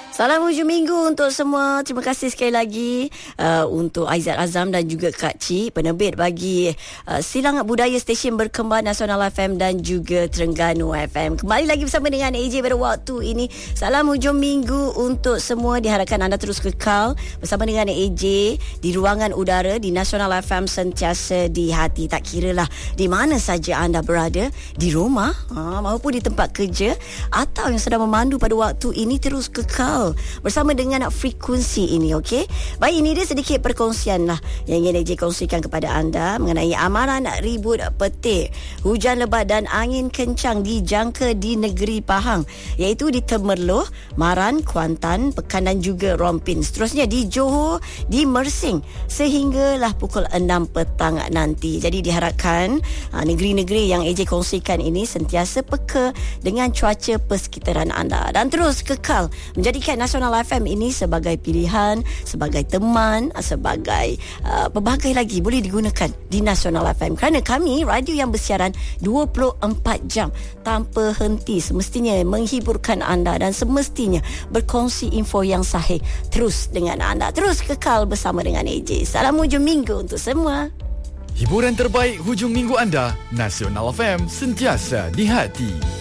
Salam hujung minggu untuk semua. Terima kasih sekali lagi untuk Aizat Azam dan juga Kak Cik, penerbit bagi Silang Budaya Stesen Berkembar Nasional FM dan juga Terengganu FM. Kembali lagi bersama dengan AJ pada waktu ini. Salam hujung minggu untuk semua. Diharapkan anda terus kekal bersama dengan AJ di ruangan udara di Nasional FM, sentiasa di hati. Tak kiralah di mana saja anda berada, di rumah maupun di tempat kerja atau yang sedang memandu pada waktu ini, terus kekal bersama dengan frekuensi ini, okey? Baik, ini dia sedikit perkongsian lah yang ingin AJ kongsikan kepada anda mengenai amaran ribut petir, hujan lebat dan angin kencang dijangka di negeri Pahang, iaitu di Temerloh, Maran, Kuantan, Pekan dan juga Rompin. Seterusnya di Johor, di Mersing sehinggalah pukul 6 petang nanti. Jadi diharapkan negeri-negeri yang AJ kongsikan ini sentiasa peka dengan cuaca persekitaran anda dan terus kekal menjadikan Nasional FM ini sebagai pilihan, sebagai teman, sebagai pelbagai lagi boleh digunakan di Nasional FM, kerana kami radio yang bersiaran 24 jam tanpa henti, semestinya menghiburkan anda dan semestinya berkongsi info yang sahih terus dengan anda. Terus kekal bersama dengan AJ. Salam hujung minggu untuk semua. Hiburan terbaik hujung minggu anda, Nasional FM, sentiasa di hati.